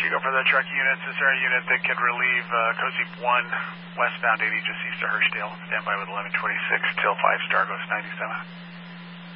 Chico, for the truck units, is there a unit that could relieve Cozy 1 westbound 80 just east of Hurchdale? Stand by with 1126 till 5 Star goes 97.